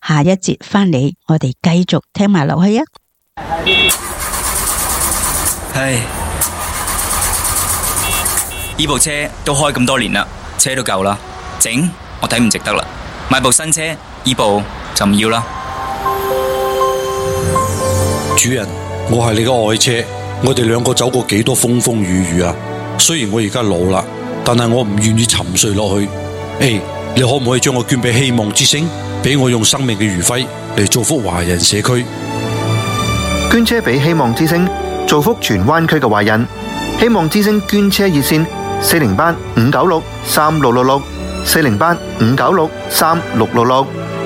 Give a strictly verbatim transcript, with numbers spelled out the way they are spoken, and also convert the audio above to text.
下一節返嚟，我哋繼續聽埋落去啊！ 唉，呢部車都開咁多年啦，車都舊啦，整我睇唔值得啦，買部新車，呢部就唔要啦。 主人，我係你嘅愛車，我哋兩個走過幾多風風雨雨啊！雖然我而家老啦，但係我唔願意沉睡落去。誒，你可唔可以將我捐俾希望之星，俾我用生命嘅餘暉嚟造福華人社區？ 捐車俾希望之星，造福全灣區嘅華人。希望之星捐車熱線：四零八五九六三六六六，四零八五九六三六六六。